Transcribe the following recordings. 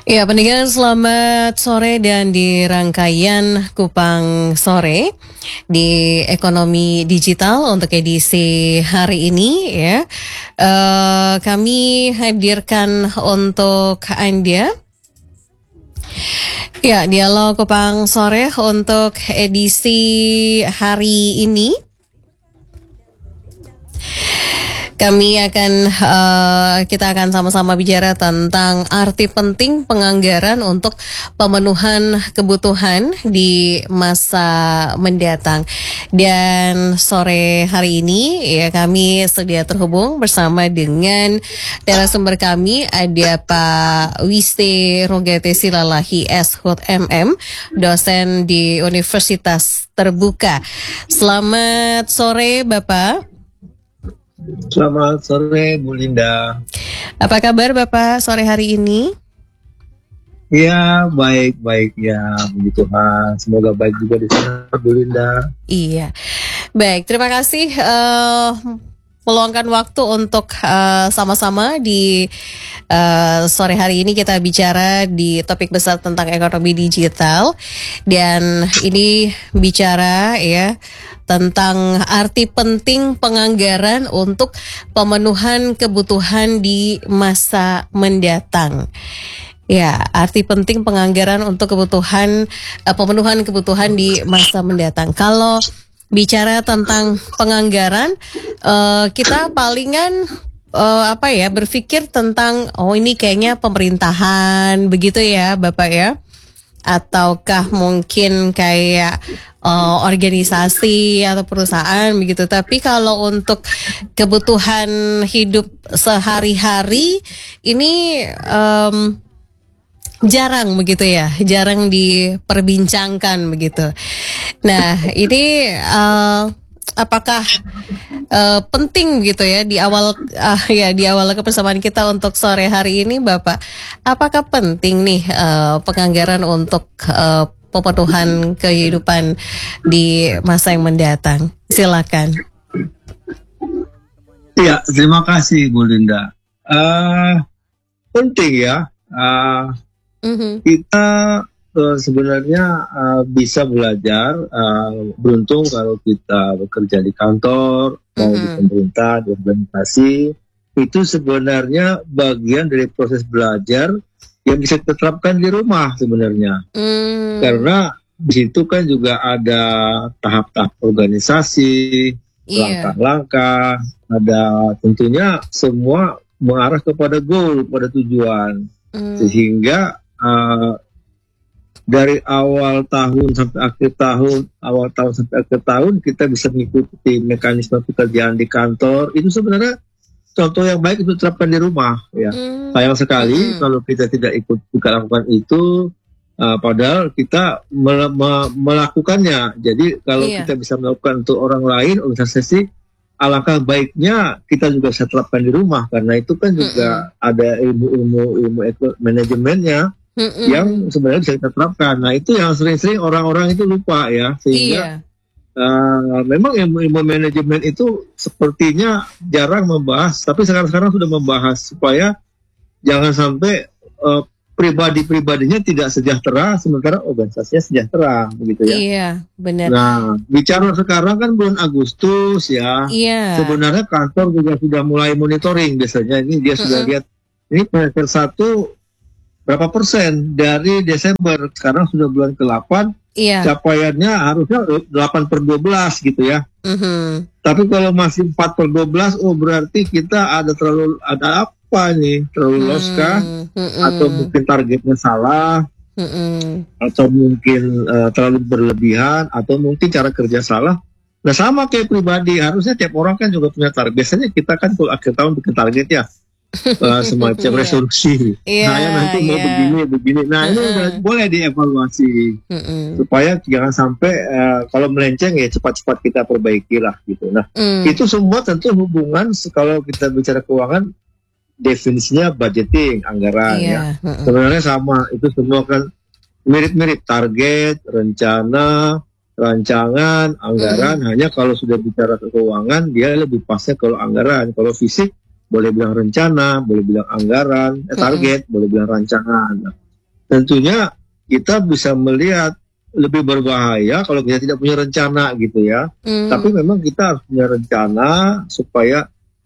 Ya, pendengar selamat sore dan di rangkaian Kupang Sore di Ekonomi Digital untuk edisi hari ini ya, kami hadirkan untuk Anda ya dialog Kupang Sore untuk edisi hari ini. Kita akan sama-sama bicara tentang arti penting penganggaran untuk pemenuhan kebutuhan di masa mendatang. Dan sore hari ini ya kami sedia terhubung bersama dengan narasumber kami, ada Pak Wiste Rogate Silalahi SHUT MM, dosen di Universitas Terbuka. Selamat sore Bapak. Selamat sore Bu Linda. Apa kabar Bapak sore hari ini? Ya, baik-baik ya, puji Tuhan. Semoga baik juga di sana Bu Linda. Iya, baik. Terima kasih meluangkan waktu untuk sama-sama di sore hari ini kita bicara di topik besar tentang ekonomi digital, dan ini bicara ya tentang arti penting penganggaran untuk pemenuhan kebutuhan di masa mendatang. Ya, arti penting penganggaran untuk pemenuhan kebutuhan di masa mendatang. Kalau bicara tentang penganggaran, kita palingan berpikir tentang ini kayaknya pemerintahan begitu ya, Bapak ya. Ataukah mungkin kayak organisasi atau perusahaan begitu. Tapi kalau untuk kebutuhan hidup sehari-hari ini jarang begitu ya, jarang diperbincangkan begitu. Nah, ini apakah penting gitu ya di awal kebersamaan kita untuk sore hari ini, Bapak? Apakah penting nih penganggaran untuk pemenuhan kehidupan di masa yang mendatang? Silakan. Ya, terima kasih Bu Linda. Penting ya. Kita sebenarnya bisa belajar, beruntung kalau kita bekerja di kantor, mau di pemerintah, di organisasi, itu sebenarnya bagian dari proses belajar yang bisa diterapkan di rumah sebenarnya. Karena di situ kan juga ada tahap-tahap organisasi, langkah-langkah, ada tentunya semua mengarah kepada goal, pada tujuan. Sehingga dari awal tahun sampai akhir tahun, kita bisa mengikuti mekanisme pekerjaan di kantor. Itu sebenarnya contoh yang baik itu diterapkan di rumah. Ya, sayang sekali kalau kita tidak ikut lakukan itu, padahal kita melakukannya. Jadi kalau kita bisa melakukan untuk orang lain, organisasi, alangkah baiknya kita juga bisa terapkan di rumah, karena itu kan juga ada ilmu manajemennya yang sebenarnya bisa kita terapkan. Nah, itu yang sering-sering orang-orang itu lupa ya, sehingga memang ilmu manajemen itu sepertinya jarang membahas, tapi sekarang sudah membahas supaya jangan sampai pribadi-pribadinya tidak sejahtera sementara organisasinya sejahtera, begitu ya. Iya, benar. Nah, bicara sekarang kan bulan Agustus ya. Sebenarnya kantor juga sudah mulai monitoring biasanya. Ini dia sudah lihat ini semester 1 berapa persen dari Desember, sekarang sudah bulan ke-8, capaiannya harusnya 8/12 gitu ya. Tapi kalau masih 4/12, berarti kita ada apa nih, terlalu loss kah? Atau mungkin targetnya salah, atau mungkin terlalu berlebihan, atau mungkin cara kerja salah. Nah, sama kayak pribadi, harusnya tiap orang kan juga punya target. Biasanya kita kan kalau akhir tahun bikin target ya, semacam resolusi. Saya nanti mau begini. Nah, ini udah boleh dievaluasi supaya jangan sampai kalau melenceng ya cepat-cepat kita perbaiki lah gitu. Nah, itu semua tentu hubungan kalau kita bicara keuangan, definisinya budgeting, anggaran ya. Sebenarnya sama, itu semua kan mirip-mirip, target, rencana, rancangan, anggaran. Hanya kalau sudah bicara keuangan, dia lebih pasnya kalau anggaran. Kalau fisik boleh bilang rencana, boleh bilang anggaran, target, boleh bilang rancangan. tentunya kita bisa melihat lebih berbahaya kalau kita tidak punya rencana gitu ya. Tapi memang kita harus punya rencana supaya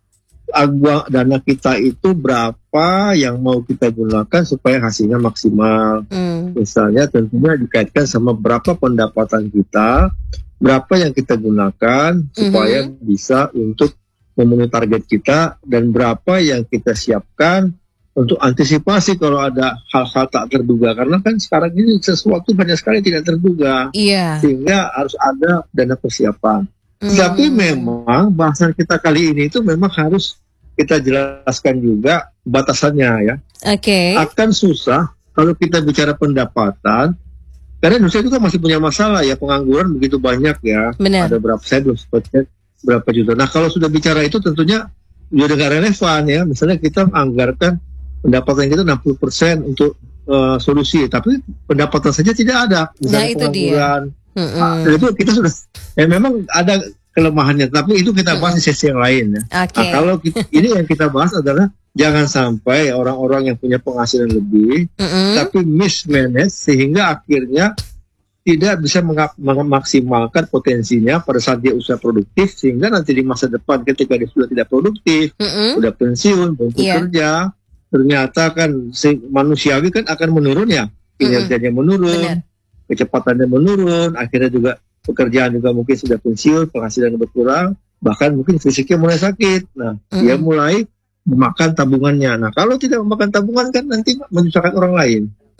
dana kita itu berapa yang mau kita gunakan supaya hasilnya maksimal. Misalnya tentunya dikaitkan sama berapa pendapatan kita, berapa yang kita gunakan supaya bisa untuk memenuhi target kita, dan berapa yang kita siapkan untuk antisipasi kalau ada hal-hal tak terduga, karena kan sekarang ini sesuatu banyak sekali tidak terduga, sehingga harus ada dana persiapan. Tapi memang bahasan kita kali ini itu memang harus kita jelaskan juga batasannya ya. Akan susah kalau kita bicara pendapatan, karena Indonesia itu kan masih punya masalah ya, pengangguran begitu banyak ya. Benar. Ada berapa, saya belum sempat cek berapa juta. Nah kalau sudah bicara itu tentunya sudah nggak relevan ya. Misalnya kita menganggarkan pendapatan kita 60% untuk solusi, tapi pendapatan saja tidak ada. Misalnya itu pengangguran. Dan itu kita sudah, memang ada kelemahannya, tapi itu kita bahas di sesi yang lain ya. Nah, kalau ini yang kita bahas adalah jangan sampai orang-orang yang punya penghasilan lebih, tapi mismanage sehingga akhirnya tidak bisa memaksimalkan potensinya pada saat dia usaha produktif, sehingga nanti di masa depan ketika dia sudah tidak produktif, sudah pensiun, belum bekerja, ternyata kan manusiawi kan akan menurun ya, kinerjanya menurun, kecepatannya menurun, akhirnya juga pekerjaan juga mungkin sudah pensiun, penghasilan berkurang, bahkan mungkin fisiknya mulai sakit. Nah, dia mulai memakan tabungannya. Nah, kalau tidak memakan tabungan kan nanti menyusahkan orang lain.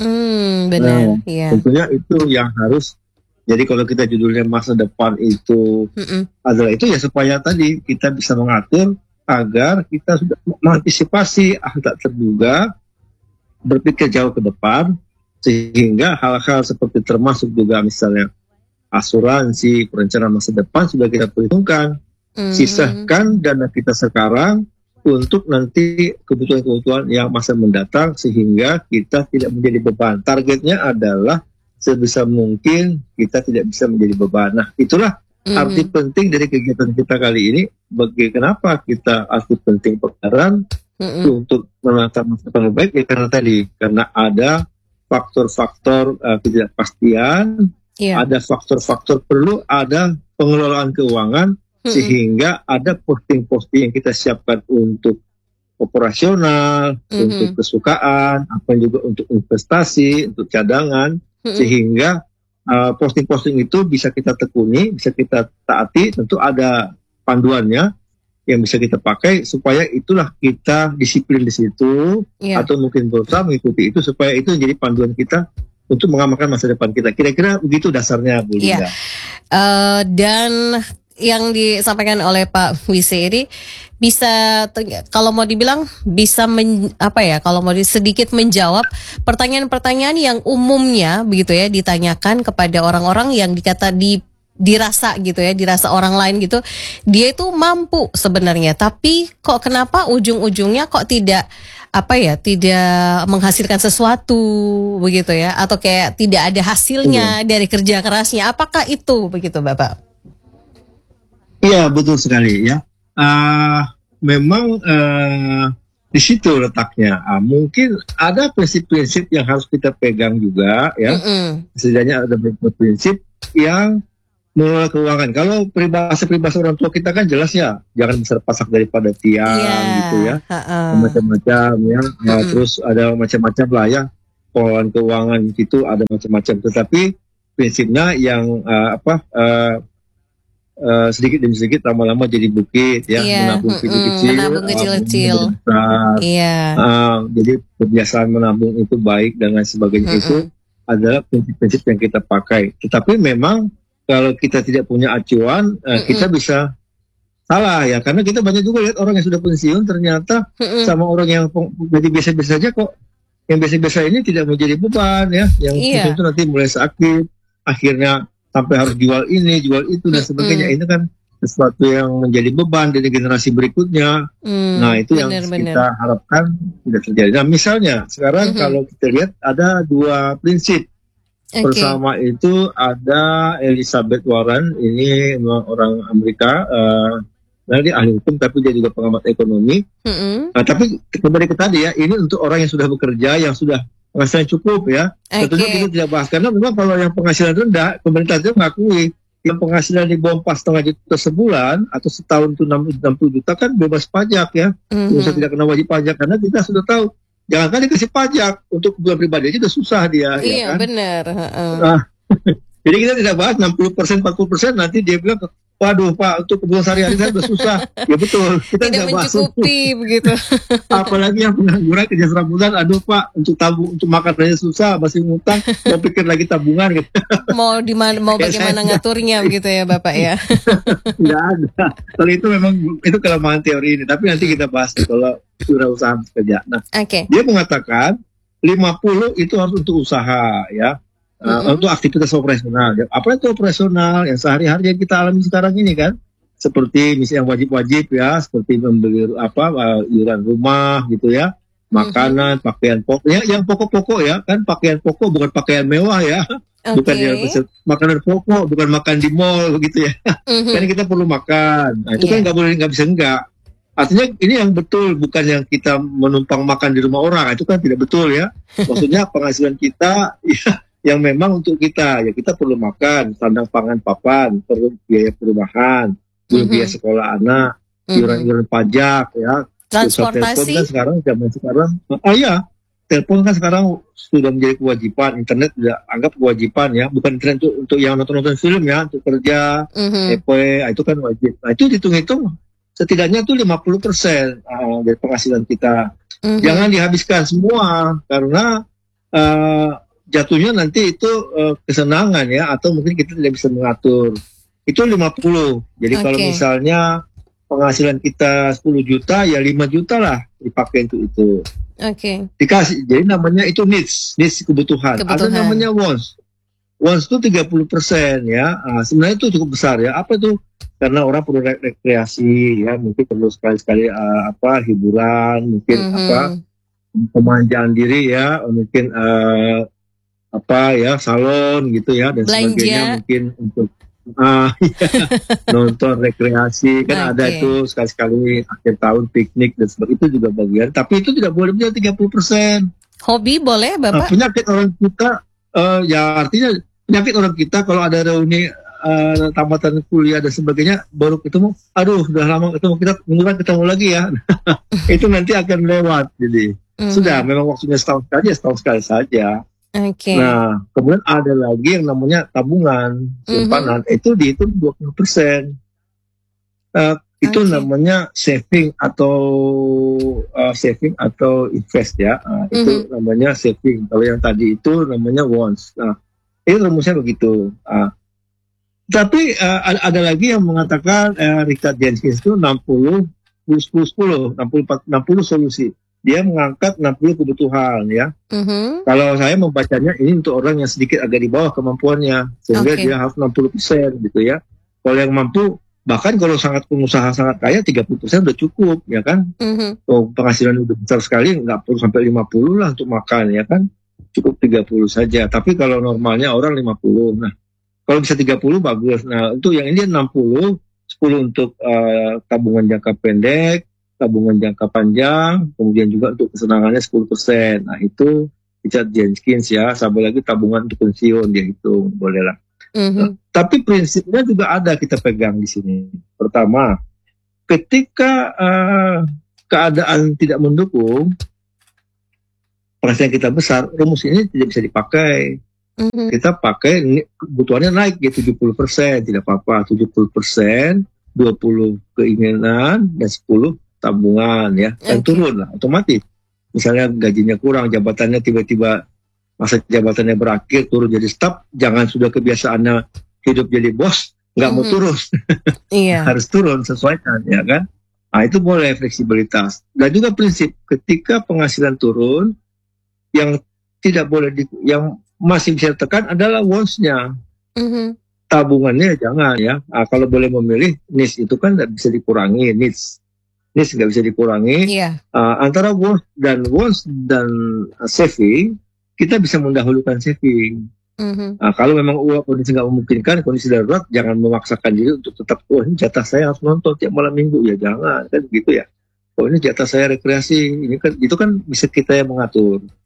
Benar. Tentunya itu yang harus. Jadi kalau kita judulnya masa depan itu adalah itu ya, supaya tadi kita bisa mengatur agar kita sudah mengantisipasi hal tak terduga, berpikir jauh ke depan, sehingga hal-hal seperti termasuk juga misalnya asuransi, perencanaan masa depan sudah kita perhitungkan. Sisakan dana kita sekarang untuk nanti kebutuhan-kebutuhan yang masa mendatang, sehingga kita tidak menjadi beban. Targetnya adalah sebisa mungkin kita tidak bisa menjadi beban. Nah, itulah arti penting dari kegiatan kita kali ini. Kenapa kita arti penting pekaran untuk menata masa depan lebih baik? Ya, karena ada faktor-faktor ketidakpastian, ada faktor-faktor perlu ada pengelolaan keuangan, sehingga ada posting-posting yang kita siapkan untuk operasional, untuk kesukaan, apa juga untuk investasi, untuk cadangan, sehingga posting-posting itu bisa kita tekuni, bisa kita taati. Tentu ada panduannya yang bisa kita pakai, supaya itulah kita disiplin di situ, atau mungkin berusaha mengikuti itu, supaya itu menjadi panduan kita untuk mengamalkan masa depan kita. Kira-kira begitu dasarnya, Bu Linda. Dan yang disampaikan oleh Pak Wise ini bisa, kalau mau dibilang bisa kalau mau sedikit menjawab pertanyaan-pertanyaan yang umumnya begitu ya ditanyakan kepada orang-orang yang dirasa gitu ya, dirasa orang lain gitu, dia itu mampu sebenarnya, tapi kok kenapa ujung-ujungnya kok tidak tidak menghasilkan sesuatu begitu ya, atau kayak tidak ada hasilnya dari kerja kerasnya. Apakah itu begitu, Bapak? Iya, betul sekali ya. Memang di situ letaknya. Mungkin ada prinsip-prinsip yang harus kita pegang juga ya. Setidaknya ada beberapa prinsip yang mengelola keuangan. Kalau peribahasa orang tua kita kan jelas ya, jangan besar pasak daripada tiang gitu ya. Macam-macam ya. Terus ada macam-macam lah ya. Pengelolaan keuangan itu ada macam-macam. Tetapi prinsipnya yang sedikit demi sedikit lama-lama jadi bukit ya, menabung kecil-kecil, jadi kebiasaan menabung itu baik dan lain sebagainya. Itu adalah prinsip-prinsip yang kita pakai. Tetapi memang kalau kita tidak punya acuan, kita bisa salah ya, karena kita banyak juga lihat orang yang sudah pensiun ternyata sama orang yang jadi biasa-biasa saja kok, yang biasa-biasa ini tidak menjadi beban ya, yang itu nanti mulai sakit, akhirnya sampai harus jual ini, jual itu dan sebagainya. Ini kan sesuatu yang menjadi beban dari generasi berikutnya. Nah, itu yang kita harapkan tidak terjadi. Nah, misalnya sekarang kalau kita lihat ada dua prinsip. Pertama itu ada Elizabeth Warren, ini orang Amerika, dia ahli hukum tapi dia juga pengamat ekonomi. Nah, tapi kembali ke tadi ya, ini untuk orang yang sudah bekerja, yang sudah penghasilan cukup ya. Tentunya kita tidak bahas karena memang kalau yang penghasilan rendah, pemerintah itu mengakui yang penghasilan di bawah 4,5 juta sebulan atau setahun itu 60 juta kan bebas pajak ya. Bisa tidak kena wajib pajak karena kita sudah tahu jangan kan dikasih pajak untuk kebutuhan pribadi aja udah susah dia. Iya ya kan? benar. Nah, jadi kita tidak bahas 60%, 40%, nanti dia bilang, waduh Pak, untuk kebutuhan sehari-hari saya udah susah. Ya betul, kita tidak bahas mencukupi begitu. Apalagi yang pengangguran kerja serabutan, aduh Pak, untuk tabung, untuk makan aja susah, masih ngutang, mau pikir lagi tabungan gitu. Mau bagaimana ngaturnya begitu ya Bapak ya? Tidak ada. Kalau itu memang itu kelemahan teori ini, tapi nanti kita bahas kalau wirausaha kerja. Nah, dia mengatakan 50 itu harus untuk usaha ya. Untuk aktivitas operasional. Apa itu operasional yang sehari-hari yang kita alami sekarang ini kan? Seperti misalnya yang wajib-wajib ya, seperti membeli iuran rumah gitu ya, makanan, pakaian pokok. Ya, yang pokok-pokok ya, kan pakaian pokok bukan pakaian mewah ya. Bukan yang makanan pokok, bukan makan di mall gitu ya. Kan kita perlu makan. Nah, itu kan nggak bisa enggak. Artinya ini yang betul, bukan yang kita menumpang makan di rumah orang. Itu kan tidak betul ya. Maksudnya penghasilan kita ya yang memang untuk kita, ya kita perlu makan, sandang pangan papan, perlu biaya perumahan, perlu biaya sekolah anak, iuran pajak, ya. Transportasi. Telepon kan sekarang, zaman sekarang, telepon kan sekarang sudah menjadi kewajiban, internet sudah anggap kewajiban ya, bukan internet untuk yang nonton film ya, untuk kerja, itu kan wajib. Nah itu dihitung-hitung, setidaknya itu 50% dari penghasilan kita. Jangan dihabiskan semua, karena jatuhnya nanti itu kesenangan ya, atau mungkin kita tidak bisa mengatur. Itu 50. Jadi kalau misalnya penghasilan kita 10 juta, ya 5 juta lah dipakai untuk itu. Dikasih, jadi namanya itu needs kebutuhan. Ada namanya wants. Wants itu 30% ya. Sebenarnya itu cukup besar ya. Apa itu? Karena orang perlu rekreasi ya, mungkin perlu sekali-sekali hiburan, mungkin pemanjaan diri ya, mungkin salon gitu ya dan sebagainya, mungkin untuk nonton rekreasi kan ada itu sekali-sekali akhir tahun piknik dan sebagainya, itu juga bagian, tapi itu tidak boleh punya 30%. Hobi boleh Bapak? Penyakit orang kita ya artinya penyakit orang kita kalau ada reuni tamatan kuliah dan sebagainya baru ketemu, aduh udah lama ketemu, kita minggu depan ketemu lagi ya. Itu nanti akan lewat, jadi sudah memang waktunya setahun sekali saja. Nah, kemudian ada lagi yang namanya tabungan, simpanan, itu dihitung 20%. Itu namanya saving atau invest ya. Itu namanya saving. Kalau yang tadi itu namanya wants. Nah, itu rumusnya begitu. Tapi ada lagi yang mengatakan Richard Jenkins itu 60 60 solusi. Dia mengangkat 60 kebutuhan ya. Kalau saya membacanya ini untuk orang yang sedikit agak di bawah kemampuannya, sehingga dia harus 60% gitu ya. Kalau yang mampu, bahkan kalau sangat pengusaha sangat kaya 30% udah cukup ya kan. Penghasilan udah besar sekali, nggak perlu sampai 50 lah untuk makan ya kan. Cukup 30 saja. Tapi kalau normalnya orang 50. Nah, kalau bisa 30 bagus. Nah, untuk yang ini 60, 10 untuk tabungan jangka pendek, tabungan jangka panjang, kemudian juga untuk kesenangannya 10%. Nah itu Richard Jenkins ya, sama lagi tabungan untuk pensiun dia hitung, boleh lah. Nah, tapi prinsipnya juga ada kita pegang di sini. Pertama, ketika keadaan tidak mendukung, penghasilan kita besar, rumus ini tidak bisa dipakai. Kita pakai kebutuhannya naik ya 70%, tidak apa-apa, 70%, 20 keinginan, dan 10 tabungan ya, dan turun lah otomatis. Misalnya gajinya kurang, jabatannya tiba-tiba masa jabatannya berakhir, turun jadi staf, jangan sudah kebiasaannya hidup jadi bos, nggak mau turun. Harus turun, sesuaikan ya kan. Nah itu boleh fleksibilitas. Dan juga prinsip ketika penghasilan turun, yang tidak boleh yang masih bisa ditekan adalah wants-nya. Tabungannya jangan ya. Kalau boleh memilih, needs itu kan tidak bisa dikurangi, needs nggak bisa dikurangi. Antara wants dan saving, kita bisa mendahulukan saving. Kalau memang uang kondisi nggak memungkinkan, kondisi darurat, jangan memaksakan diri untuk tetap, ini jatah saya harus nonton tiap malam minggu, ya jangan kan gitu ya. Ini jatah saya rekreasi, ini kan itu kan bisa kita yang mengatur.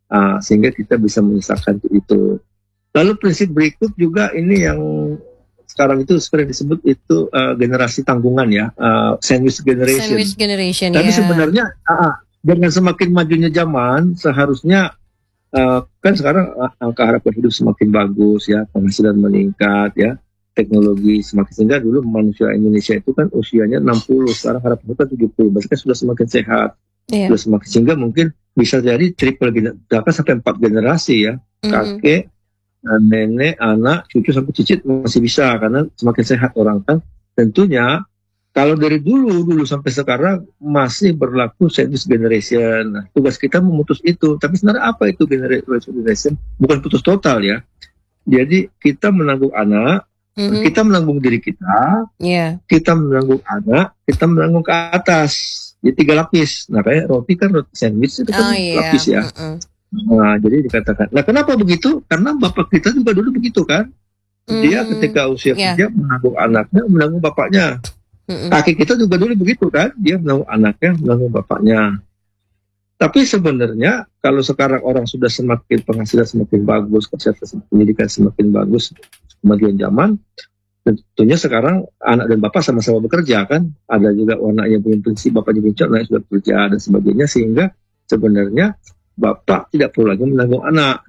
sehingga kita bisa menyisakan itu. Lalu prinsip berikut juga ini yang sekarang itu seperti disebut itu generasi tanggungan ya, sandwich generation. Sandwich generation. Tapi sebenarnya dengan semakin majunya zaman seharusnya kan sekarang angka harapan hidup semakin bagus ya, penghasilan meningkat ya, teknologi semakin, sehingga dulu manusia Indonesia itu kan usianya 60, sekarang harapan hidup 70, berarti kan sudah semakin sehat, sudah semakin, sehingga mungkin bisa jadi triple bahkan sampai 4 generasi ya, kakek, nenek, anak, cucu sampai cicit masih bisa karena semakin sehat orang kan. Tentunya kalau dari dulu sampai sekarang masih berlaku sandwich generation. Nah, tugas kita memutus itu. Tapi sebenarnya apa itu generation? Bukan putus total ya. Jadi kita menanggung anak, kita menanggung diri kita, kita menanggung anak, kita menanggung ke atas. Jadi 3 lapis. Nah kayak roti kan roti sandwich itu kan lapis ya. Nah, jadi dikatakan. Nah, kenapa begitu? Karena bapak kita juga dulu begitu kan. Dia ketika usia kerja menanggung anaknya, menanggung bapaknya. Kakek kita juga dulu begitu kan. Dia menanggung anaknya, menanggung bapaknya. Tapi sebenarnya kalau sekarang orang sudah semakin penghasilan semakin bagus, kesehatan pendidikan semakin bagus, kemajuan zaman, tentunya sekarang anak dan bapak sama-sama bekerja kan. Ada juga anaknya punya prinsip, bapaknya punya, anaknya sudah bekerja dan sebagainya, sehingga sebenarnya bapak tidak perlu lagi menanggung anak,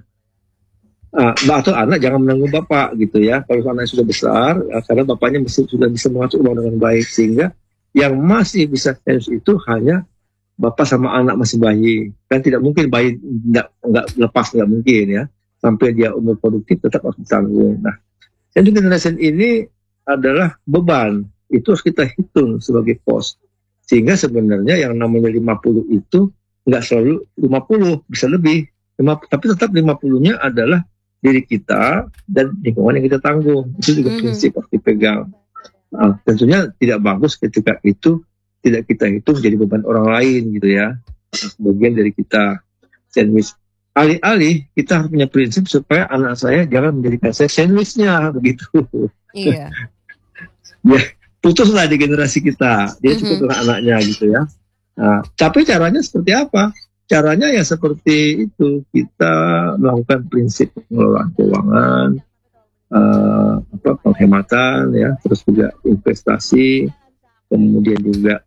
atau anak jangan menanggung bapak gitu ya. Kalau anaknya sudah besar, karena bapaknya sudah bisa mengatur uang dengan baik, sehingga yang masih bisa sandwich itu hanya bapak sama anak masih bayi. Kan tidak mungkin bayi nggak lepas, nggak mungkin ya. Sampai dia umur produktif tetap harus ditanggung. Nah, sandwich generation ini adalah beban. Itu harus kita hitung sebagai pos. Sehingga sebenarnya yang namanya 50 itu nggak selalu 50, bisa lebih. Tapi tetap 50-nya adalah diri kita dan lingkungan yang kita tanggung. Itu juga prinsip harus dipegang. Nah, tentunya tidak bagus ketika itu tidak kita hitung jadi beban orang lain gitu ya. Bagian dari kita. Sandwich. Alih-alih kita harus punya prinsip supaya anak saya jangan menjadikan saya sandwichnya begitu. Iya. Ya, putuslah di generasi kita. Dia cukup dengan anaknya gitu ya. Nah, tapi caranya seperti apa? Caranya ya seperti itu, kita melakukan prinsip pengelolaan keuangan, penghematan ya, terus juga investasi, kemudian juga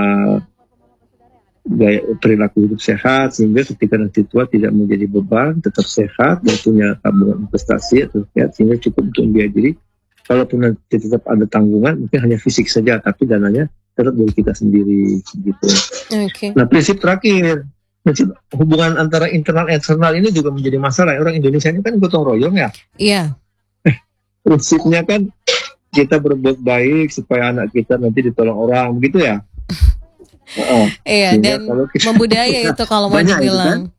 gaya perilaku hidup sehat, sehingga ketika nanti tua tidak menjadi beban, tetap sehat dan punya tabungan investasi atau sehat, sehingga cukup untuk membiayai diri. Kalaupun nanti tetap ada tanggungan, mungkin hanya fisik saja, tapi dananya tetap dari kita sendiri gitu. Nah, prinsip terakhir, prinsip hubungan antara internal dan eksternal ini juga menjadi masalah. Orang Indonesia ini kan gotong royong ya. Iya. Prinsipnya kan kita berbuat baik supaya anak kita nanti ditolong orang, begitu ya. Iya, dan membudaya itu kalau mau dibilang.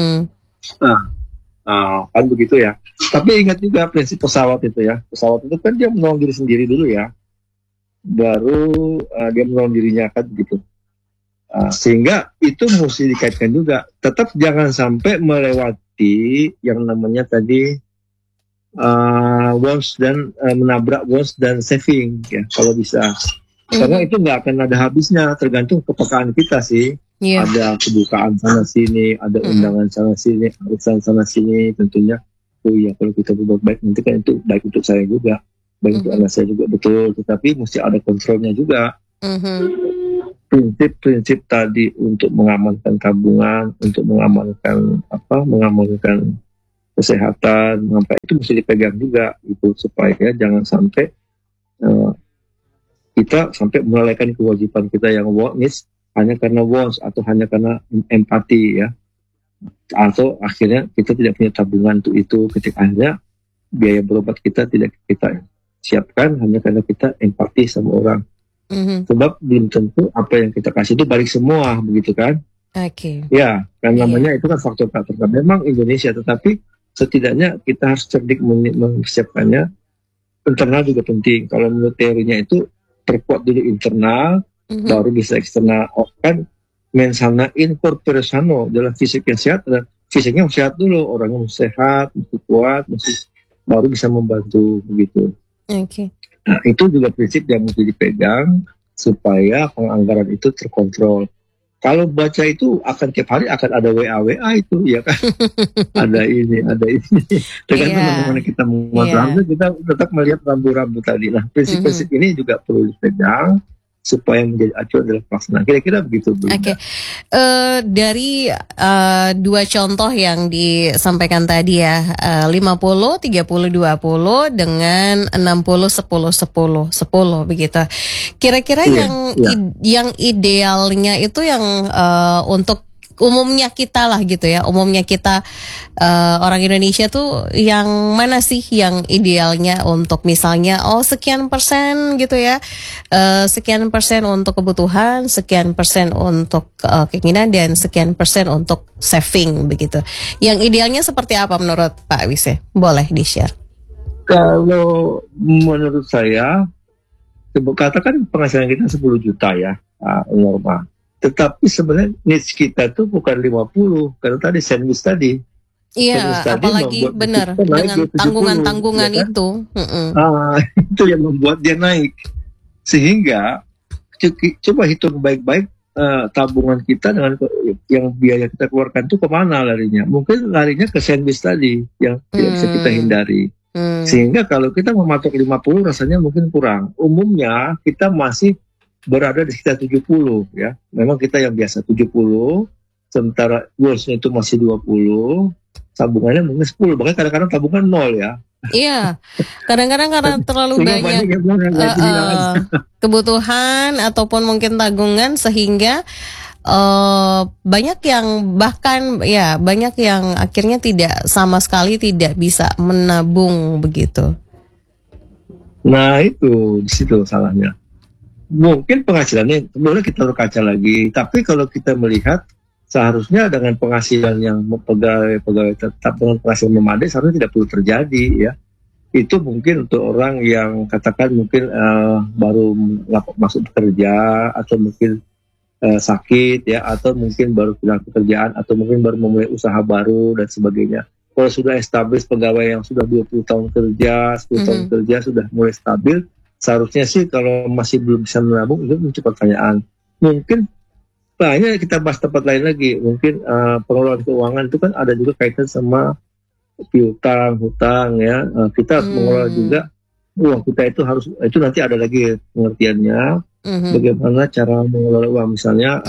Kan begitu ya. Tapi ingat juga prinsip pesawat itu ya. Pesawat itu kan dia menolong diri sendiri dulu ya. Baru dia menolong dirinya kan gitu. Sehingga itu mesti dikaitkan juga. Tetap jangan sampai melewati yang namanya tadi wants dan menabrak wants dan saving ya kalau bisa. Karena itu nggak akan ada habisnya, tergantung kepekaan kita sih. Ada kebukaan sana sini, ada undangan sana sini, urusan sana sini, tentunya. Oh iya, kalau kita berbuat baik nanti kan itu baik untuk saya juga, baik untuk anak saya juga, betul. Tetapi mesti ada kontrolnya juga. Prinsip-prinsip tadi untuk mengamankan tabungan, untuk mengamankan kesehatan, itu mesti dipegang juga, itu supaya jangan sampai kita sampai melalaikan kewajiban kita yang wants hanya karena wants atau hanya karena empati ya, atau akhirnya kita tidak punya tabungan untuk itu, ketika akhirnya biaya berobat kita tidak kita siapkan hanya karena kita empati sama orang. Sebab belum tentu apa yang kita kasih itu balik semua, begitu kan? Ya, kan namanya itu kan faktor faktor. Memang Indonesia, tetapi setidaknya kita harus cerdik mempersiapkannya. Internal juga penting. Kalau menurut teorinya itu perkuat dulu internal, baru bisa eksternal. Kan mensana in corpore sano, dalam fisik yang sehat, dan fisiknya sehat dulu, orangnya sehat, mesti kuat, baru bisa membantu begitu. Nah, itu juga prinsip yang mesti dipegang supaya penganggaran itu terkontrol. kalau baca itu akan tiap hari akan ada WA itu, ya kan? ada ini. Dengan mana kita memahami, kita tetap melihat rambu-rambu tadi. Nah, prinsip-prinsip ini juga perlu dipegang supaya menjadi acuan dalam pelaksanaan. Kira-kira begitu, Bu. Oke. Dari dua contoh yang disampaikan tadi ya, 50, 30, 20 dengan 60, 10, 10, 10 begitu. Kira-kira yang idealnya itu yang untuk umumnya kita lah gitu ya, umumnya kita orang Indonesia tuh yang mana sih yang idealnya untuk misalnya sekian persen gitu ya, sekian persen untuk kebutuhan, sekian persen untuk keinginan, dan sekian persen untuk saving begitu. Yang idealnya seperti apa menurut Pak Wise? Boleh di-share? Kalau menurut saya, katakan penghasilan kita 10 juta ya, normal. Tetapi sebenarnya needs kita tuh bukan 50, karena tadi sandwich tadi. Iya, apalagi benar dengan tanggungan-tanggungan ya kan? Itu. Itu yang membuat dia naik. Sehingga coba hitung baik-baik tabungan kita dengan yang biaya kita keluarkan itu kemana larinya. Mungkin larinya ke sandwich tadi yang tidak bisa kita hindari. Sehingga kalau kita mematok 50 rasanya mungkin kurang. Umumnya kita masih berada di sekitar 70 ya. Memang kita yang biasa 70, sementara goalsnya itu masih 20, tabungannya mungkin 10, bahkan kadang-kadang tabungan 0 ya. Iya, kadang-kadang karena terlalu banyak kebutuhan ataupun mungkin tanggungan sehingga banyak yang bahkan ya banyak yang akhirnya tidak sama sekali tidak bisa menabung begitu. Nah itu di situ salahnya. Mungkin penghasilannya boleh kita berkaca lagi, tapi kalau kita melihat seharusnya dengan penghasilan yang pegawai tetap dengan penghasilan memadai seharusnya tidak perlu terjadi ya. Itu mungkin untuk orang yang katakan mungkin baru masuk bekerja, atau mungkin sakit ya, atau mungkin baru pindah pekerjaan, atau mungkin baru memulai usaha baru dan sebagainya. Kalau sudah establish pegawai yang sudah 20 tahun kerja, 10 tahun kerja sudah mulai stabil, seharusnya sih kalau masih belum bisa menabung itu muncul pertanyaan. Mungkin banyak kita bahas tempat lain lagi. Mungkin pengelolaan keuangan itu kan ada juga kaitan sama piutang, hutang ya. Kita harus mengelola juga uang kita itu nanti ada lagi pengertiannya. Bagaimana cara mengelola uang, misalnya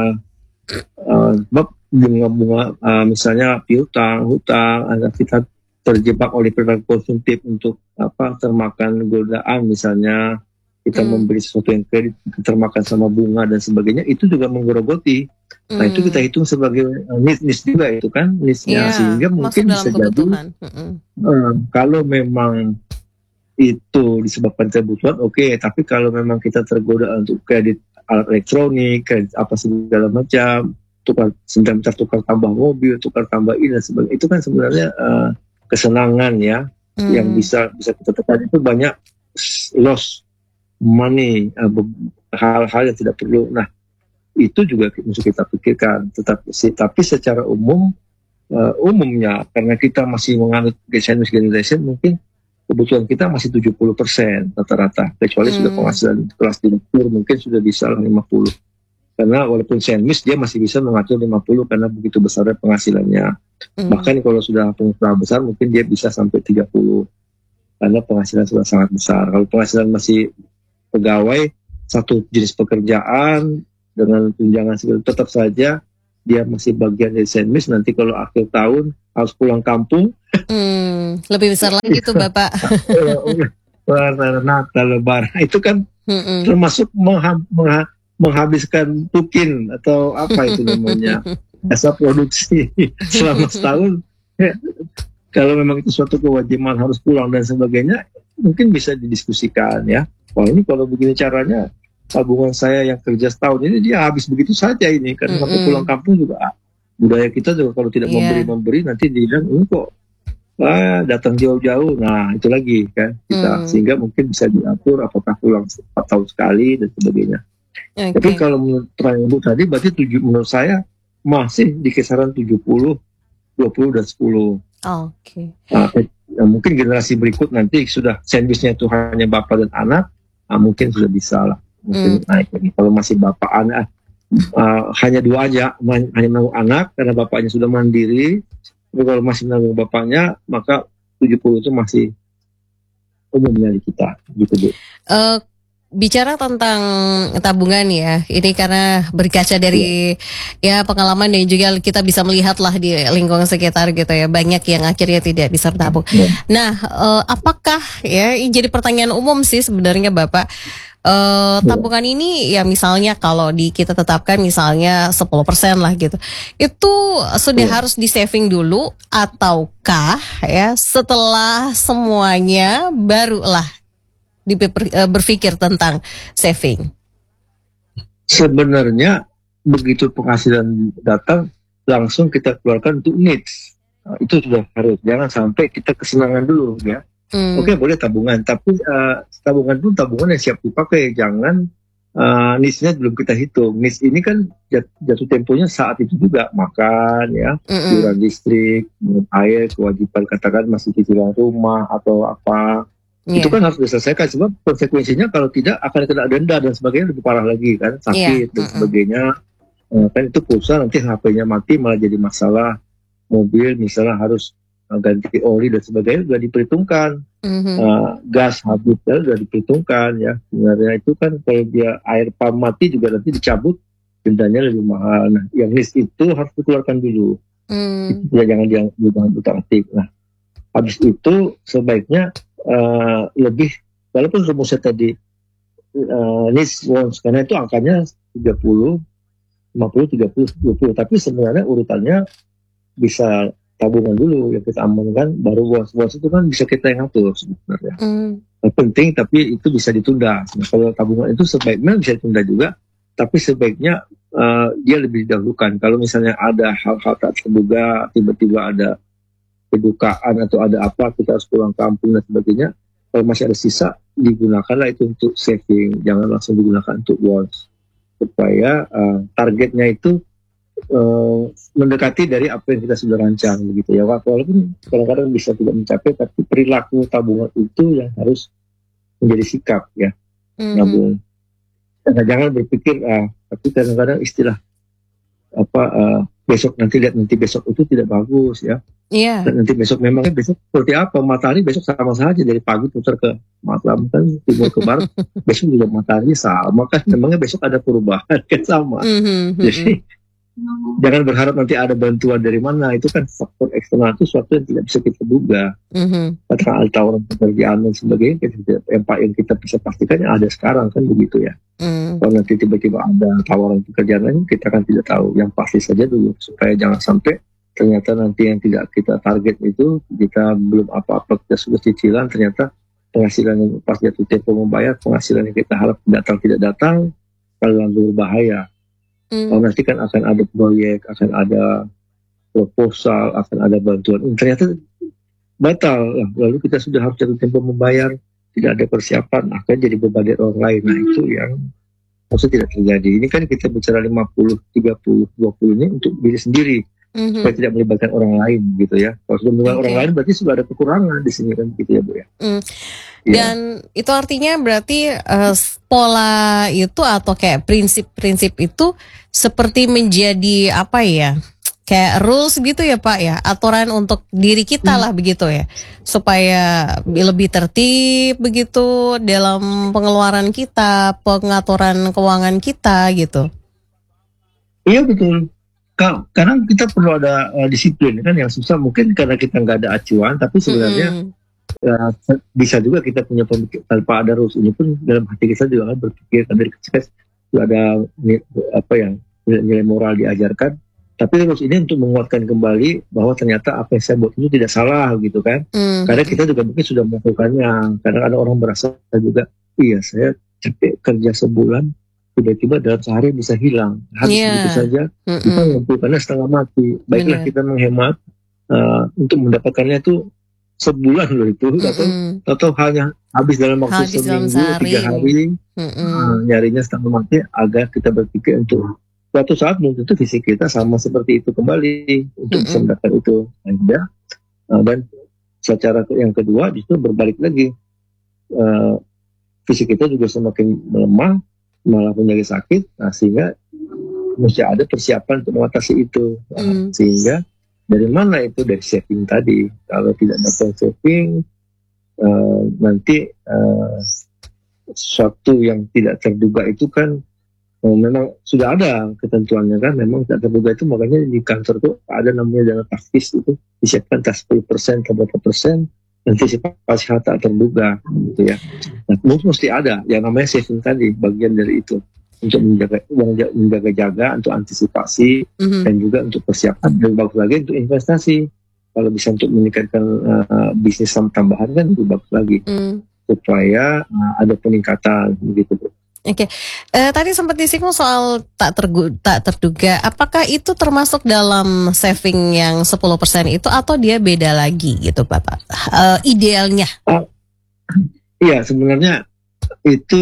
bunga-bunga, misalnya piutang, hutang, agar kita terjebak oleh perilaku konsumtif untuk termakan godaan, misalnya kita membeli sesuatu yang kredit termakan sama bunga dan sebagainya, itu juga menggerogoti. Nah itu kita hitung sebagai needs juga itu kan needs-nya, sehingga mungkin bisa jadi kalau memang itu disebabkan kebutuhan, oke. Tapi kalau memang kita tergoda untuk kredit alat elektronik, kredit apa segala macam, tukar tambah mobil, tukar tambah ini dan sebagainya, itu kan sebenarnya kesenangan ya, yang bisa kita tekan. Itu banyak loss money, hal-hal yang tidak perlu. Nah itu juga mesti kita pikirkan. Tapi secara umumnya karena kita masih menganut Sandwich Generation, mungkin kebutuhan kita masih 70% rata-rata, kecuali sudah penghasilan kelas direktur mungkin sudah bisa 50. Karena walaupun sandwich dia masih bisa mengatur 50 karena begitu besarnya penghasilannya. Bahkan kalau sudah pengusaha besar mungkin dia bisa sampai 30 karena penghasilan sudah sangat besar. Kalau penghasilan masih pegawai satu jenis pekerjaan dengan tunjangan segala, tetap saja dia masih bagian dari sandwich. Nanti kalau akhir tahun harus pulang kampung, lebih besar lagi tuh Bapak. Natal, Lebaran itu kan termasuk menghabiskan tukin atau apa itu namanya, jasa produksi selama setahun. Kalau memang itu suatu kewajiban harus pulang dan sebagainya, mungkin bisa didiskusikan ya. Wah ini kalau begini caranya, tabungan saya yang kerja setahun ini dia habis begitu saja ini, karena sampai pulang kampung juga budaya kita juga kalau tidak memberi nanti dia bilang ini kok datang jauh-jauh. Nah itu lagi kan kita, sehingga mungkin bisa diatur apakah pulang 4 tahun sekali dan sebagainya. Tapi kalau menurut pertanyaan Ibu tadi, berarti menurut saya masih di kisaran 70, 20 dan 10. Nah, mungkin generasi berikut nanti sudah sandwichnya itu hanya bapak dan anak, mungkin sudah bisa lah mungkin naik lagi. Kalau masih bapak anak, hanya 2 aja, hanya menanggung anak karena bapaknya sudah mandiri. Tapi kalau masih menanggung bapaknya, maka 70 itu masih umumnya di kita, gitu Bu. Bicara tentang tabungan ya, ini karena berkaca dari ya pengalaman dan juga kita bisa melihat lah di lingkungan sekitar gitu ya, banyak yang akhirnya tidak bisa bertabung. Nah, apakah ya jadi pertanyaan umum sih sebenarnya Bapak, tabungan ini ya misalnya kalau kita tetapkan misalnya 10% lah gitu, itu sudah harus di saving dulu ataukah ya setelah semuanya barulah berpikir tentang saving? Sebenarnya begitu penghasilan datang langsung kita keluarkan untuk needs. Itu sudah harus, jangan sampai kita kesenangan dulu ya. Oke, boleh tabungan, tapi tabungan pun tabungan yang siap dipakai, jangan needs-nya belum kita hitung. Needs ini kan jatuh temponya saat itu juga, makan ya, iuran listrik, air, kewajiban katakan masih cicilan rumah atau apa. Itu kan harus diselesaikan, sebab konsekuensinya kalau tidak akan kena denda dan sebagainya, lebih parah lagi kan, sakit dan sebagainya. Kan itu pulsa, nanti HP-nya mati malah jadi masalah. Mobil misalnya harus ganti oli dan sebagainya sudah diperhitungkan. Gas habis sudah diperhitungkan ya. Sebenarnya itu kan kalau dia air pump mati juga nanti dicabut, dendanya lebih mahal. Nah, yang list itu harus dikeluarkan dulu. Itu jangan diutak-atik. Nah, habis itu sebaiknya lebih, walaupun rumusnya tadi needs wants, karena itu angkanya 30, 50, 30, 20, tapi sebenarnya urutannya bisa tabungan dulu yang kita amankan, baru wants itu kan bisa kita yang atur sebenarnya. Penting, tapi itu bisa ditunda. Nah, kalau tabungan itu sebaiknya bisa ditunda juga, tapi sebaiknya dia lebih didahulukan. Kalau misalnya ada hal-hal tak terduga, tiba-tiba ada kedukaan atau ada apa, kita harus pulang kampung dan sebagainya, kalau masih ada sisa, digunakanlah itu untuk saving, jangan langsung digunakan untuk wants, supaya targetnya itu mendekati dari apa yang kita sudah rancang begitu ya. Walaupun kadang-kadang bisa tidak mencapai, tapi perilaku tabungan itu yang harus menjadi sikap ya, nabung. Jangan berpikir tapi kadang-kadang istilah besok nanti lihat, nanti besok itu tidak bagus ya. Dan nanti besok memangnya besok seperti apa, matahari besok sama saja dari pagi putar ke malam kan, timur ke barat, besok juga matahari sama kan, memangnya besok ada perubahan kan, sama. Jadi jangan berharap nanti ada bantuan dari mana, itu kan faktor eksternal, itu sesuatu yang tidak bisa kita duga. Katakan ada tawaran pekerjaan dan sebagainya, yang kita bisa pastikan yang ada sekarang kan begitu ya. Kalau nanti tiba-tiba ada tawaran pekerjaan lain, kita kan tidak tahu. Yang pasti saja dulu, supaya jangan sampai ternyata nanti yang tidak kita target itu, kita belum apa-apa, kita sudah cicilan, ternyata penghasilan yang pas jatuh tempo membayar, penghasilan yang kita harap datang tidak datang, kalau berbahaya. Kalau nanti kan akan ada proyek, akan ada proposal, akan ada bantuan, ternyata batal, lalu kita sudah harus jatuh tempo membayar, tidak ada persiapan, akan jadi beban dari orang lain. Nah, itu yang maksudnya tidak terjadi. Ini kan kita bicara 50, 30, 20 ini untuk diri sendiri, supaya tidak melibatkan orang lain gitu ya. Kalau sudah melibatkan orang lain berarti sudah ada kekurangan di sini kan gitu ya Bu ya. Dan itu artinya berarti pola itu atau kayak prinsip-prinsip itu seperti menjadi apa ya, kayak rules gitu ya Pak ya, aturan untuk diri kita lah begitu ya, supaya lebih tertib begitu dalam pengeluaran kita, pengaturan keuangan kita gitu. Iya betul. Karena kita perlu ada disiplin kan, yang susah mungkin karena kita nggak ada acuan, tapi sebenarnya bisa juga kita punya pemikiran tanpa ada rules ini pun, dalam hati kita juga kan berpikir dari kecil ada apa yang nilai moral diajarkan, tapi rules ini untuk menguatkan kembali bahwa ternyata apa yang saya buat itu tidak salah gitu kan. Karena kita juga mungkin sudah melakukannya. Kadang ada orang merasa juga, iya saya capek kerja sebulan, tiba-tiba dalam sehari bisa hilang, habis begitu saja, kita mengumpulkannya setengah mati. Baiklah kita menghemat untuk mendapatkannya itu sebulan loh itu, atau hanya habis dalam waktu seminggu, 3 hari, nyarinya setengah mati, agar kita berpikir untuk suatu saat belum tentu fisik kita sama seperti itu kembali untuk bisa mendapatkan itu. Dan secara yang kedua justru berbalik lagi, fisik kita juga semakin melemah, malah menjadi sakit, nah, sehingga mesti ada persiapan untuk mengatasi itu. Sehingga dari mana itu? Dari saving tadi. Kalau tidak ada saving, nanti sesuatu yang tidak terduga itu kan memang sudah ada ketentuannya kan, memang tidak terduga itu, makanya di kantor tuh ada namanya dana taktis, itu disiapkan tas 10% atau berapa persen antisipasi hal tak terduga gitu ya. Nah, mesti ada yang namanya saving tadi, bagian dari itu untuk menjaga uang, menjaga-jaga untuk antisipasi dan juga untuk persiapan, dan bagus lagi untuk investasi. Kalau bisa untuk meningkatkan bisnis tambahan kan itu bagus lagi supaya ada peningkatan begitu. Oke, tadi sempat disinggung soal tak terduga. Apakah itu termasuk dalam saving yang 10% itu atau dia beda lagi gitu Bapak? Idealnya? Iya, sebenarnya itu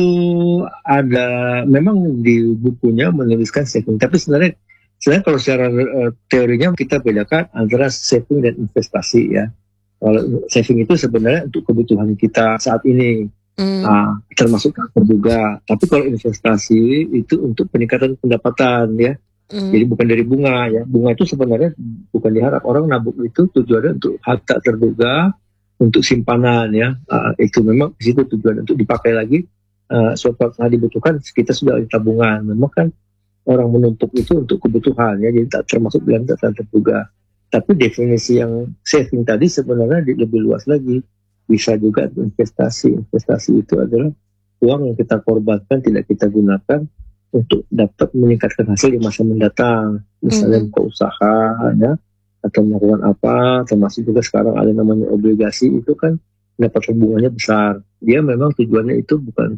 ada, memang di bukunya menuliskan saving. Tapi sebenarnya kalau secara teorinya kita bedakan antara saving dan investasi ya. Kalau saving itu sebenarnya untuk kebutuhan kita saat ini. Termasuk kantor juga. Tapi kalau investasi itu untuk peningkatan pendapatan ya. Jadi bukan dari bunga ya. Bunga itu sebenarnya bukan diharap, orang nabung itu tujuannya untuk hal tak terduga, untuk simpanan ya. Itu memang di situ tujuan untuk dipakai lagi. Suatu saat dibutuhkan kita sudah ada tabungan. Memang kan orang menumpuk itu untuk kebutuhan ya. Jadi tak termasuk dalam tak terduga. Tapi definisi yang saving tadi sebenarnya lebih luas lagi. Bisa juga investasi. Investasi itu adalah uang yang kita korbankan, tidak kita gunakan untuk dapat meningkatkan hasil di masa mendatang. Misalnya buka usaha ya, atau melakukan apa, termasuk juga sekarang ada namanya obligasi, itu kan dapat hubungannya besar. Dia memang tujuannya itu bukan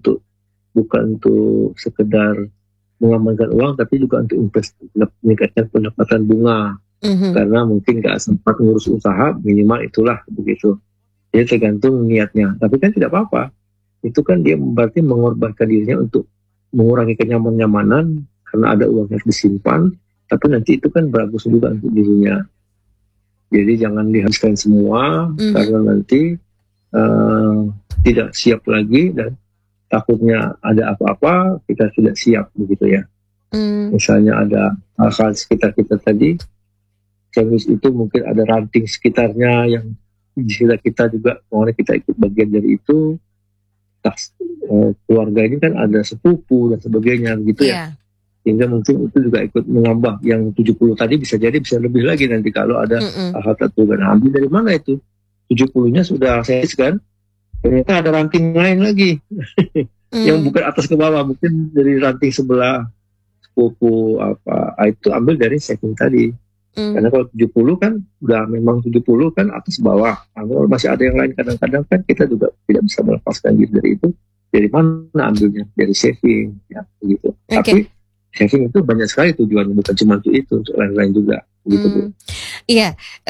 untuk sekedar mengamankan uang, tapi juga untuk meningkatkan pendapatan bunga. Karena mungkin nggak sempat ngurus usaha, minimal itulah begitu. Jadi tergantung niatnya. Tapi kan tidak apa-apa. Itu kan dia berarti mengorbankan dirinya untuk mengurangi kenyamanan karena ada uang yang disimpan. Tapi nanti itu kan bagus juga untuk dirinya. Jadi jangan dihabiskan semua karena nanti tidak siap lagi dan takutnya ada apa-apa kita tidak siap begitu ya. Misalnya ada hal-hal sekitar kita tadi, terus itu mungkin ada ranting sekitarnya yang di sekitar kita juga, makanya kita ikut bagian dari itu. Keluarga ini kan ada sepupu dan sebagainya gitu ya. Sehingga mungkin itu juga ikut menambah. Yang 70 tadi bisa jadi bisa lebih lagi nanti kalau ada hal terduga. Nah, ambil dari mana itu? 70-nya sudah saya kan, ternyata ada ranting lain lagi yang bukan atas ke bawah, mungkin dari ranting sebelah sepupu apa, itu ambil dari saving tadi. Karena kalau 70 kan udah memang 70 kan atas bawah. Kalau masih ada yang lain, kadang-kadang kan kita juga tidak bisa melepaskan diri dari itu. Dari mana ambilnya? Dari saving ya begitu. Tapi saving itu banyak sekali tujuannya, bukan cuma untuk lain-lain juga begitu Bu. Iya,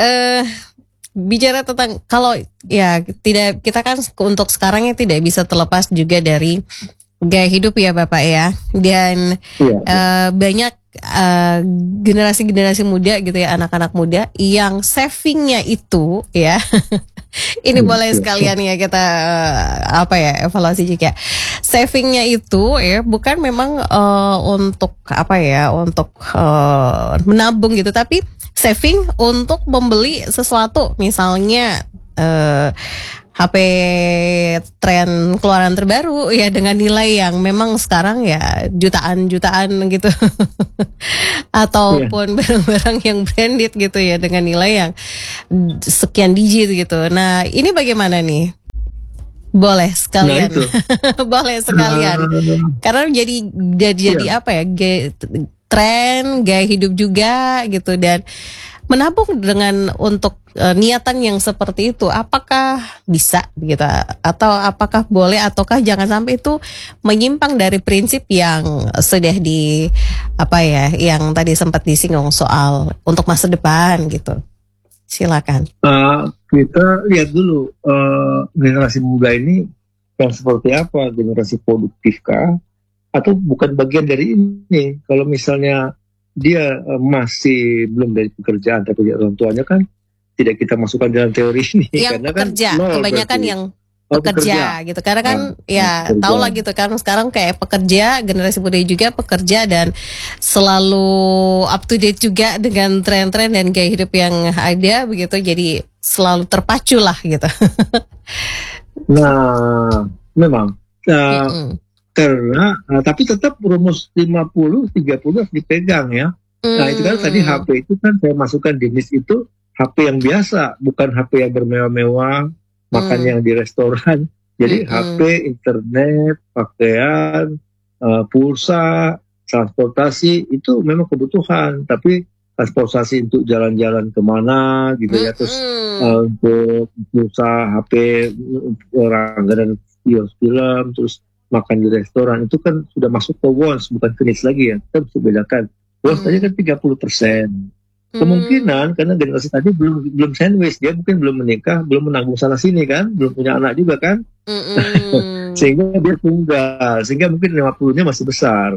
bicara tentang kalau ya tidak, kita kan untuk sekarang ya tidak bisa terlepas juga dari gaya hidup ya Bapak ya. Dan banyak generasi-generasi muda gitu ya, anak-anak muda yang savingnya itu ya ini boleh sekalian ya kita evaluasi juga. Savingnya itu ya bukan memang untuk untuk menabung gitu, tapi saving untuk membeli sesuatu, misalnya HP tren keluaran terbaru ya dengan nilai yang memang sekarang ya jutaan-jutaan gitu ataupun barang-barang yang branded gitu ya dengan nilai yang sekian digit gitu. Nah, ini bagaimana nih? Boleh sekalian. Boleh sekalian. Karena jadi tren gaya hidup juga gitu, dan menabung dengan untuk niatan yang seperti itu, apakah bisa gitu, atau apakah boleh, ataukah jangan sampai itu menyimpang dari prinsip yang sudah yang tadi sempat disinggung soal untuk masa depan gitu. Silakan. Kita lihat dulu generasi muda ini yang seperti apa, generasi produktifkah atau bukan bagian dari ini. Kalau misalnya dia masih belum dari pekerjaan tapi orang tuanya kan tidak kita masukkan dalam teori ini, yang karena pekerja, kan kebanyakan berarti yang pekerja gitu, karena kan ya tahu lah gitu kan sekarang kayak pekerja, generasi muda juga pekerja dan selalu up to date juga dengan tren-tren dan gaya hidup yang ada begitu, jadi selalu terpacu lah gitu. Nah, memang karena tapi tetap rumus 50-30 harus dipegang ya. Nah itu kan tadi HP itu kan saya masukkan di list itu HP yang biasa, bukan HP yang bermewah-mewah, makan yang di restoran. Jadi HP, internet, pakaian, pulsa, transportasi itu memang kebutuhan. Tapi transportasi untuk jalan-jalan kemana gitu ya, terus untuk pulsa, HP, langganan film, terus makan di restoran itu kan sudah masuk ke wants, bukan ke needs lagi ya. Kita bisa bedakan. Wants tadi kan 30%. Kemungkinan karena generasi tadi belum sandwich, dia mungkin belum menikah, belum menanggung sana sini kan, belum punya anak juga kan, sehingga dia tunggal, sehingga mungkin 50-nya masih besar.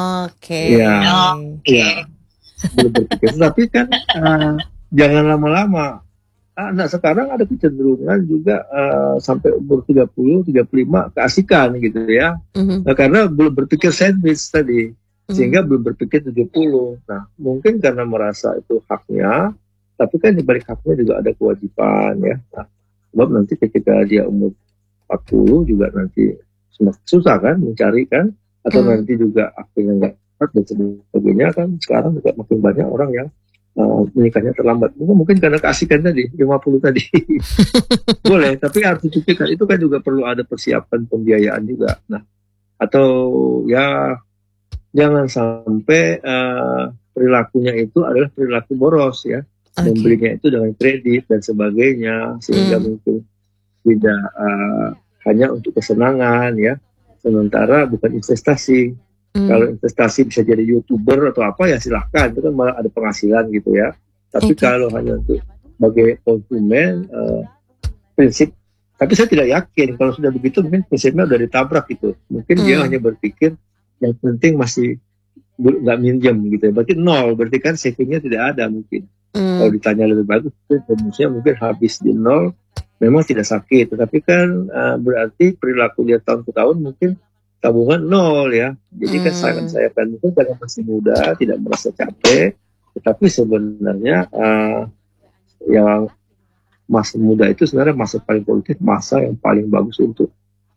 Ya, belum berpikir. Tapi kan jangan lama-lama. Anak sekarang ada kecenderungan juga sampai umur 30-35 keasikan gitu ya, karena belum berpikir sandwich tadi. Sehingga belum berpikir 70. Nah, mungkin karena merasa itu haknya, tapi kan di balik haknya juga ada kewajiban ya. Nah, sebab nanti ketika dia umur 40 juga nanti semakin susah kan mencari kan, atau nanti juga akhirnya nggak tepat dan sebagainya kan. Sekarang juga makin banyak orang yang menikahnya terlambat. Mungkin karena keasikan tadi, 50 tadi. Boleh, tapi harus dipikirkan. Itu kan juga perlu ada persiapan pembiayaan juga. Nah, atau ya jangan sampai perilakunya itu adalah perilaku boros ya, membelinya itu dengan kredit dan sebagainya, sehingga mungkin tidak hanya untuk kesenangan ya, sementara bukan investasi. Kalau investasi bisa jadi YouTuber atau apa ya silahkan, itu kan malah ada penghasilan gitu ya. Tapi kalau hanya untuk sebagai konsumen, prinsip, tapi saya tidak yakin kalau sudah begitu mungkin prinsipnya udah ditabrak gitu. Mungkin dia hanya berpikir yang penting masih nggak minjem gitu ya, berarti nol, berarti kan savingnya tidak ada mungkin. Kalau ditanya lebih bagus, rumusnya mungkin habis di nol, memang tidak sakit, tetapi kan berarti perilaku dia tahun ke tahun mungkin tabungan nol ya. Jadi kan saya kan mungkin karena masih muda, tidak merasa capek, tetapi sebenarnya yang masa muda itu sebenarnya masa paling produktif, masa yang paling bagus untuk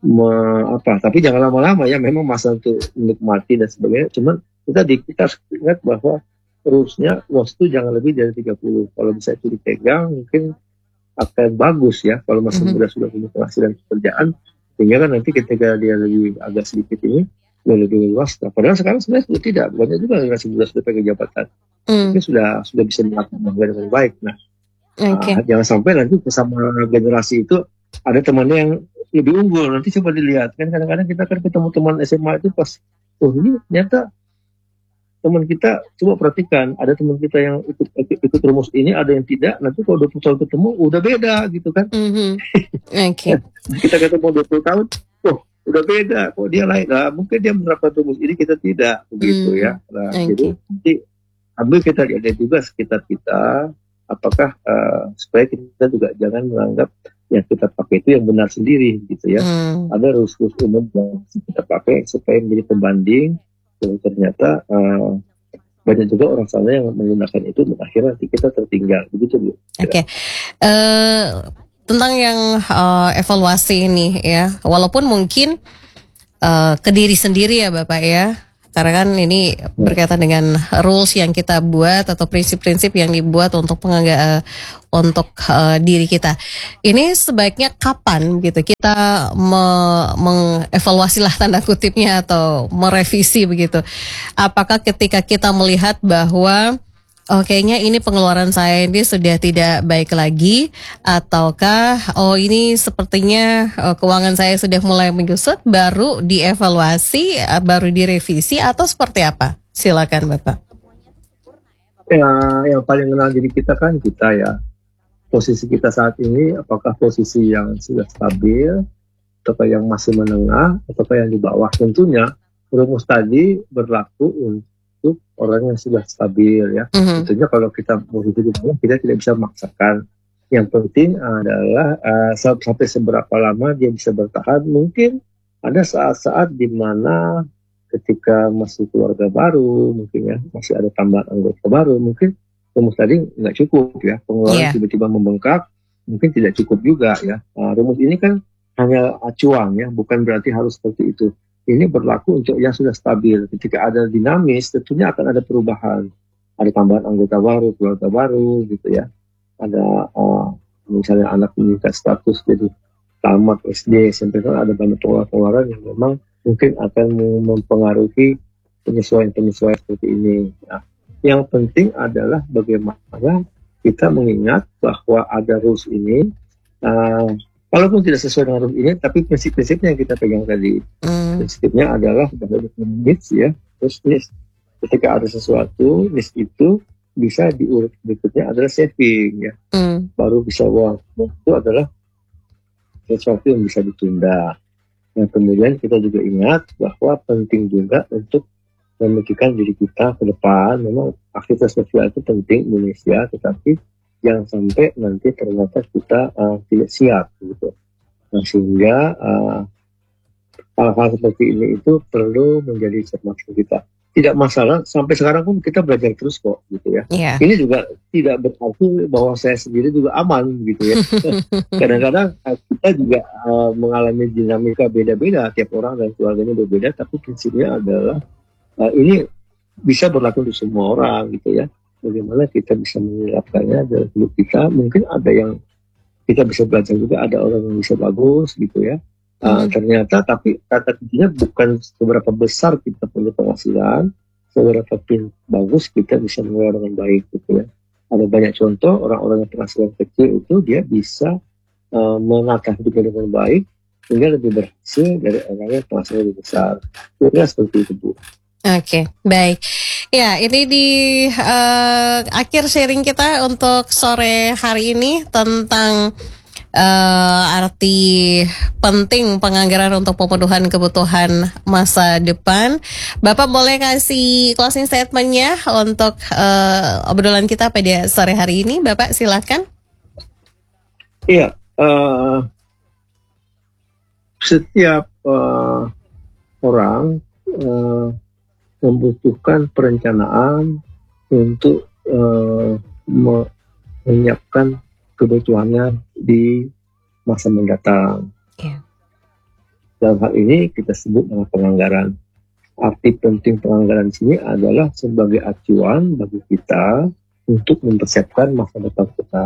tapi jangan lama-lama ya, memang masa untuk menikmati dan sebagainya. Cuman kita harus ingat bahwa terusnya waktu jangan lebih dari 30. Kalau bisa itu dipegang mungkin akan bagus ya, kalau masih muda sudah punya penghasilan pekerjaan, sehingga kan nanti ketika dia lebih agak sedikit ini lebih luas. Nah, padahal sekarang sebenarnya sudah tidak, banyak juga generasi muda sudah pegang jabatan, ini sudah bisa melakukan dengan baik. Nah, jangan sampai nanti bersama generasi itu ada temannya yang lebih unggul. Nanti coba dilihat kan, kadang-kadang kita kan ketemu teman SMA itu pas, ini ternyata teman kita, coba perhatikan, ada teman kita yang ikut rumus ini, ada yang tidak. Nanti kalau 20 tahun ketemu udah beda gitu kan. Kita ketemu 20 tahun, udah beda, kok dia lain. Nah, mungkin dia menerapkan rumus ini, kita tidak begitu ya. Nah, jadi nanti ambil kita lihat juga sekitar kita, apakah supaya kita juga jangan menganggap yang kita pakai itu yang benar sendiri gitu ya. Ada rules-rules umum yang kita pakai supaya menjadi pembanding, dan ternyata banyak juga orang sana yang menggunakan itu, dan akhirnya nanti kita tertinggal begitu Bu. Tentang yang evaluasi ini ya, walaupun mungkin ke diri sendiri ya Bapak ya, karena kan ini berkaitan dengan rules yang kita buat atau prinsip-prinsip yang dibuat untuk diri kita. Ini sebaiknya kapan gitu kita mengevaluasi lah tanda kutipnya atau merevisi begitu. Apakah ketika kita melihat bahwa kayaknya ini pengeluaran saya ini sudah tidak baik lagi, ataukah ini sepertinya keuangan saya sudah mulai menyusut, baru dievaluasi, baru direvisi, atau seperti apa? Silakan Bapak. Ya, yang paling kenal diri kita kan kita ya. Posisi kita saat ini, apakah posisi yang sudah stabil, ataukah yang masih menengah, ataukah yang di bawah? Tentunya rumus tadi berlaku untuk orang yang sudah stabil ya. Tentunya kalau kita posisi di bawah, kita tidak bisa memaksakan Yang penting adalah sampai seberapa lama dia bisa bertahan. Mungkin ada saat-saat di mana ketika masih keluarga baru, mungkin ya masih ada tambahan anggota baru, mungkin rumus tadi nggak cukup ya, pengeluaran tiba-tiba membengkak, mungkin tidak cukup juga ya. Rumus ini kan hanya acuan ya, bukan berarti harus seperti itu. Ini berlaku untuk yang sudah stabil. Ketika ada dinamis, tentunya akan ada perubahan. Ada tambahan anggota baru, keluarga baru gitu ya. Ada misalnya anak meningkat status jadi tamat SD, SMP, kan ada banyak pengeluaran yang memang mungkin akan mempengaruhi penyesuaian-penyesuaian seperti ini. Nah, yang penting adalah bagaimana kita mengingat bahwa ada rules ini, walaupun tidak sesuai dengan rules ini, tapi prinsip-prinsipnya yang kita pegang tadi. Prinsipnya adalah needs ya, terus needs. Ketika ada sesuatu, needs itu bisa diurut berikutnya adalah saving ya, baru bisa uang. Itu adalah sesuatu yang bisa ditunda. Yang kemudian kita juga ingat bahwa penting juga untuk memikirkan diri kita ke depan. Memang aktivitas sosial itu penting Indonesia, tetapi jangan sampai nanti ternyata kita tidak siap gitu. Nah, sehingga hal-hal seperti ini itu perlu menjadi cermatan kita. Tidak masalah, sampai sekarang pun kita belajar terus kok gitu ya. Ini juga tidak berarti bahwa saya sendiri juga aman gitu ya. Kadang-kadang kita juga mengalami dinamika beda-beda, tiap orang dan keluarganya berbeda, tapi prinsipnya adalah ini bisa berlaku untuk semua orang gitu ya. Bagaimana kita bisa menerapkannya dalam hidup kita. Mungkin ada yang kita bisa belajar juga, ada orang yang bisa bagus gitu ya. Ternyata, tapi kata kuncinya bukan seberapa besar kita punya penghasilan, seberapa bagus kita bisa mengelola dengan baik gitu ya. Ada banyak contoh orang-orang yang penghasilan kecil itu dia bisa menata hidupnya dengan baik sehingga lebih berhasil dari orang yang penghasilan lebih besar. Kira seperti itu, Bu. Oke, baik. Ya, ini di akhir sharing kita untuk sore hari ini tentang arti penting penganggaran untuk pemenuhan kebutuhan masa depan. Bapak boleh kasih closing statement-nya untuk obrolan kita pada sore hari ini, Bapak silakan. Iya, setiap orang membutuhkan perencanaan untuk menyiapkan kebutuhannya di masa mendatang. Dalam hal ini kita sebut dengan penganggaran. Arti penting penganggaran di sini adalah sebagai acuan bagi kita untuk mempersiapkan masa depan kita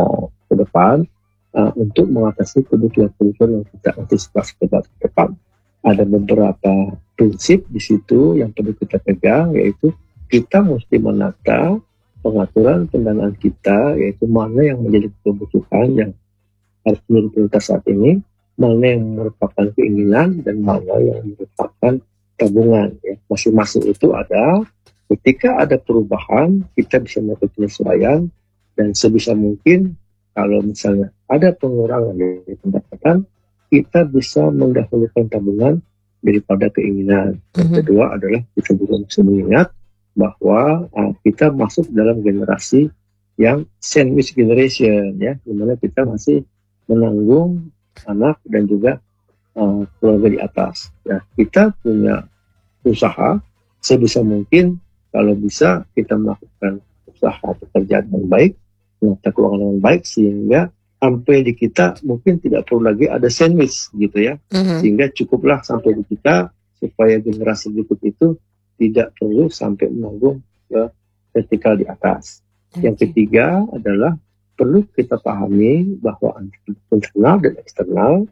ke depan, untuk mengatasi kebutuhan-kebutuhan yang kita antisipasi ke depan. Ada beberapa prinsip di situ yang perlu kita pegang, yaitu kita mesti menata pengaturan pendanaan kita, yaitu mana yang menjadi kebutuhan yang harus menjadi prioritas saat ini, mana yang merupakan keinginan, dan mana yang merupakan tabungan. Ya. Masing-masing itu ada. Ketika ada perubahan, kita bisa melakukan penyesuaian, dan sebisa mungkin kalau misalnya ada pengurangan dari pendapatan, kita bisa mendahulukan tabungan daripada keinginan. Yang kedua adalah kita juga bisa mengingat bahwa kita masuk dalam generasi yang sandwich generation ya, di mana kita masih menanggung anak dan juga keluarga di atas. Ya, kita punya usaha sebisa mungkin, kalau bisa kita melakukan usaha pekerjaan yang baik, menata keuangan dengan baik, sehingga sampai di kita mungkin tidak perlu lagi ada sandwich gitu ya, sehingga cukuplah sampai di kita supaya generasi berikut itu tidak perlu sampai menanggung ke vertikal di atas. Yang ketiga adalah perlu kita pahami bahwa internal dan eksternal,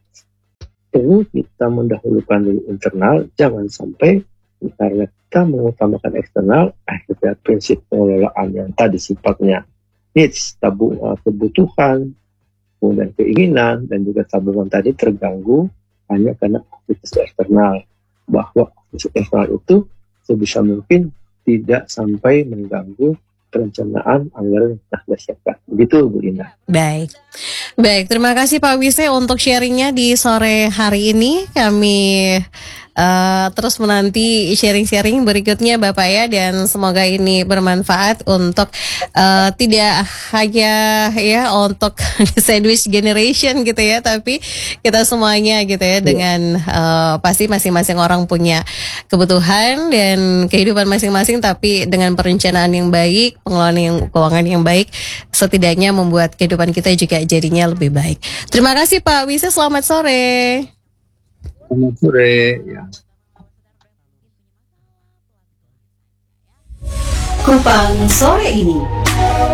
perlu kita mendahulukan dari internal, jangan sampai karena kita mengutamakan eksternal, akhirnya prinsip pengelolaan yang tadi sifatnya needs, kebutuhan, kemudian keinginan, dan juga tabungan tadi terganggu hanya karena aktivitas eksternal. Bahwa aktivitas eksternal itu sebisa mungkin tidak sampai mengganggu perencanaan anggaran yang telah disiapkan. Begitu, Bu Linda. Baik, terima kasih Pak Wise untuk sharingnya di sore hari ini. Kami terus menanti sharing-sharing berikutnya Bapak ya, dan semoga ini bermanfaat untuk tidak hanya ya untuk sandwich generation gitu ya, tapi kita semuanya gitu ya, dengan pasti masing-masing orang punya kebutuhan dan kehidupan masing-masing, tapi dengan perencanaan yang baik, pengelolaan keuangan yang baik, setidaknya membuat kehidupan kita juga jadinya lebih baik. Terima kasih Pak Wise, selamat sore. Selamat sore. Ya. Kupang sore ini.